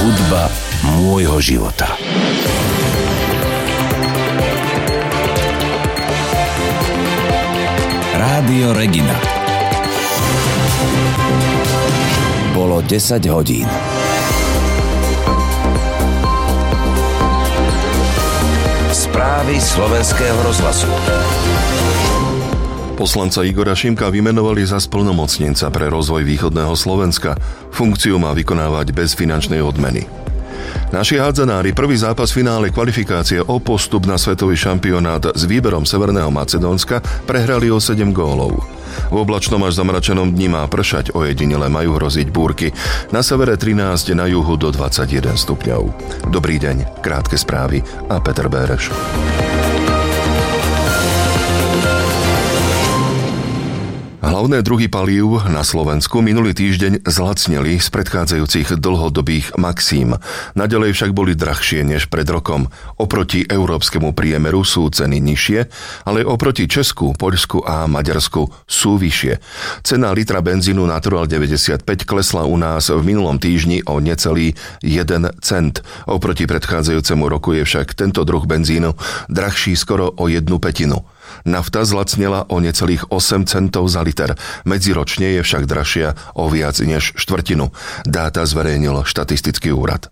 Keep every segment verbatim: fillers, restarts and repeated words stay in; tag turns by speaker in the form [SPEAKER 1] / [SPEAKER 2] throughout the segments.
[SPEAKER 1] Hudba môjho života. Rádio Regina. Bolo desať hodín. Správy slovenského rozhlasu.
[SPEAKER 2] Poslanca Igora Šimka vymenovali za splnomocnenca pre rozvoj východného Slovenska. Funkciu má vykonávať bez finančnej odmeny. Naši hádzanári prvý zápas v finále kvalifikácie o postup na svetový šampionát s výberom Severného Macedónska prehrali o sedem gólov. V oblačnom až zamračenom dni má pršať, ojedinele majú hroziť búrky. Na severe trinásť, na juhu do dvadsaťjeden stupňov. Dobrý deň, krátke správy a Peter Béreš. Hlavné druhy palív na Slovensku minulý týždeň zlacneli z predchádzajúcich dlhodobých maxím. Naďalej však boli drahšie než pred rokom. Oproti európskemu priemeru sú ceny nižšie, ale oproti Česku, Poľsku a Maďarsku sú vyššie. Cena litra benzínu Natural deväťdesiatpäť klesla u nás v minulom týždni o necelý jeden cent. Oproti predchádzajúcemu roku je však tento druh benzínu drahší skoro o jednu pätinu. Nafta zlacnela o necelých osem centov za liter. Medziročne je však drahšia o viac než štvrtinu. Dáta zverejnil štatistický úrad.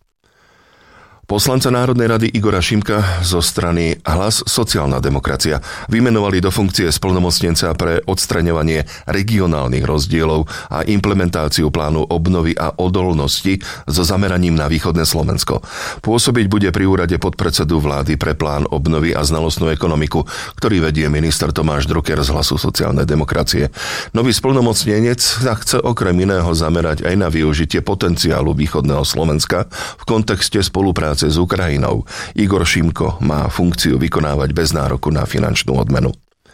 [SPEAKER 2] Poslanca Národnej rady Igora Šimka zo strany Hlas sociálna demokracia vymenovali do funkcie splnomocnenca pre odstraňovanie regionálnych rozdielov a implementáciu plánu obnovy a odolnosti so zameraním na východné Slovensko. Pôsobiť bude pri úrade podpredsedu vlády pre plán obnovy a znalostnú ekonomiku, ktorý vedie minister Tomáš Drucker z Hlasu sociálnej demokracie. Nový splnomocnenec sa chce okrem iného zamerať aj na využitie potenciálu východného Slovenska v kontexte spolupráce s Ukrajinou. Igor Šimko má funkciu vykonávať bez nároku na finančnú odmenu.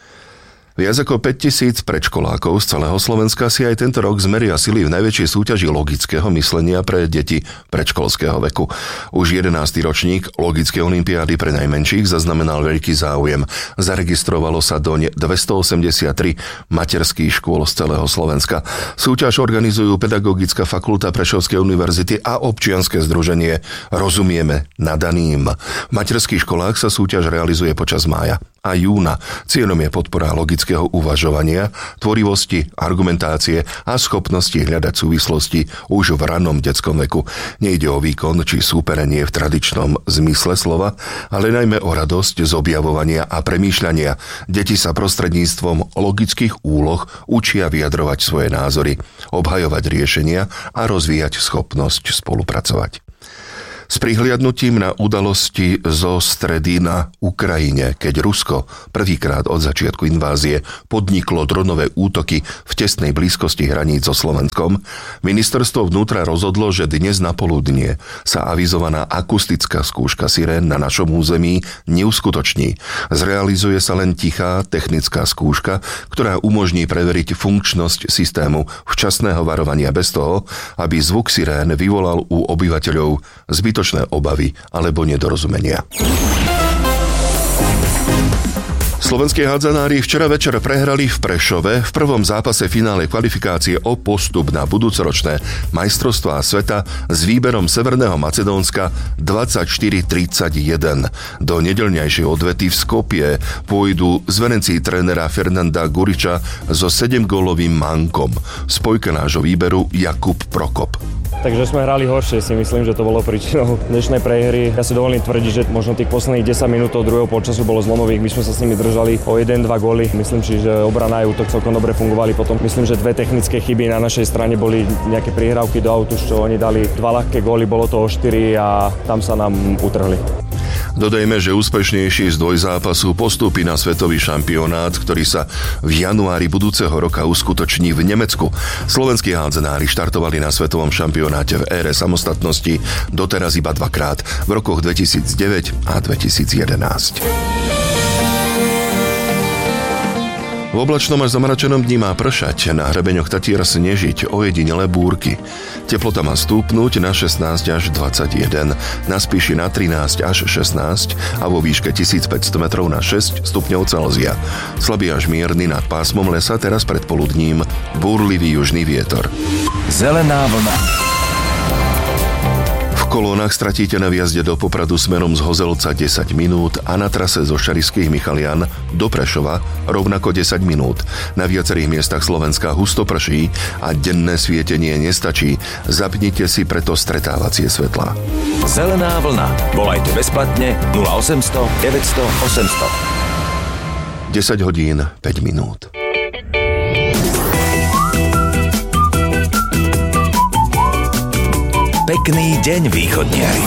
[SPEAKER 2] Viac ako päťtisíc predškolákov z celého Slovenska si aj tento rok zmeria sily v najväčšej súťaži logického myslenia pre deti predškolského veku. Už jedenásty ročník logickej olympiády pre najmenších zaznamenal veľký záujem. Zaregistrovalo sa doň dvestoosemdesiattri materských škôl z celého Slovenska. Súťaž organizujú Pedagogická fakulta Prešovskej univerzity a občianske združenie Rozumieme nadaným. V materských školách sa súťaž realizuje počas mája a júna. Cieľom je podpora logického uvažovania, tvorivosti, argumentácie a schopnosti hľadať súvislosti už v ranom detskom veku. Nejde o výkon či súperenie v tradičnom zmysle slova, ale najmä o radosť z objavovania a premýšľania. Deti sa prostredníctvom logických úloh učia vyjadrovať svoje názory, obhajovať riešenia a rozvíjať schopnosť spolupracovať. S prihliadnutím na udalosti zo stredy na Ukrajine, keď Rusko prvýkrát od začiatku invázie podniklo dronové útoky v tesnej blízkosti hraníc so Slovenskom, ministerstvo vnútra rozhodlo, že dnes na poludnie sa avizovaná akustická skúška sirén na našom území neuskutoční. Zrealizuje sa len tichá technická skúška, ktorá umožní preveriť funkčnosť systému včasného varovania bez toho, aby zvuk sirén vyvolal u obyvateľov zbytočné obavy alebo nedorozumenia. Slovenskí hádzanári včera večer prehrali v Prešove v prvom zápase finále kvalifikácie o postup na budúcoročné majstrovstvá sveta s výberom Severného Macedónska dvadsaťštyri tridsaťjeden. Do nedeľňajšej odvety v Skopje pôjdu zverenci trénera Fernanda Guriča so sedemgólovým mankom. Spojka nášho výberu Jakub Prokop.
[SPEAKER 3] Takže sme hrali horšie, si myslím, že to bolo príčinou dnešnej prehry. Ja si dovolím tvrdiť, že možno tých posledných desať minút od druhého polčasu bolo zlomových. My sme sa s nimi držali o jeden dva góly. Myslím si, že obrana aj útok celkom dobre fungovali. Potom myslím, že dve technické chyby na našej strane boli nejaké prihrávky do autu, čo oni dali dva ľahké góly, bolo to o štyri a tam sa nám utrhli.
[SPEAKER 2] Dodajme, že úspešnejší z dvojzápasu postúpi na svetový šampionát, ktorý sa v januári budúceho roka uskutoční v Nemecku. Slovenskí hádzanári štartovali na svetovom šampionáte v ére samostatnosti doteraz iba dvakrát, v rokoch dvetisícdeväť a dvetisícjedenásť. V oblačnom až zamračenom dni má pršať, na hrebeňoch Tatier snežiť, ojedinele búrky. Teplota má stúpnuť na šestnásť až dvadsaťjeden, na Spiši na trinásť až šestnásť a vo výške tisícpäťsto metrov na šesť stupňov Celzia. Slabý až mierny nad pásmom lesa teraz predpoludním búrlivý južný vietor.
[SPEAKER 1] Zelená vlna.
[SPEAKER 2] V kolónach stratíte na výjazde do Popradu smerom z Hozelca desať minút a na trase zo Šarišských Michalian do Prešova rovnako desať minút. Na viacerých miestach Slovenska husto prší a denné svietenie nestačí. Zapnite si preto stretávacie svetlá.
[SPEAKER 1] Zelená vlna. Volajte bezplatne nula osemsto deväťsto osemsto.
[SPEAKER 2] desať hodín päť minút.
[SPEAKER 1] Pekný deň, východniari.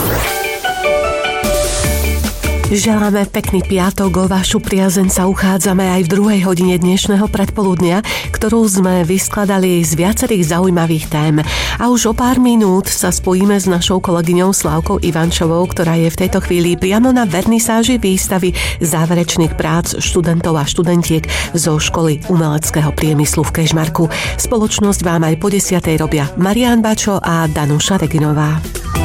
[SPEAKER 4] Želáme pekný piatok, o vašu priazeň sa uchádzame aj v druhej hodine dnešného predpoludnia, ktorú sme vyskladali z viacerých zaujímavých tém. A už o pár minút sa spojíme s našou kolegyňou Slávkou Ivančovou, ktorá je v tejto chvíli priamo na vernisáži výstavy záverečných prác študentov a študentiek zo školy umeleckého priemyslu v Kežmarku. Spoločnosť vám aj po desiatej robia Marián Bačo a Danuša Reginová.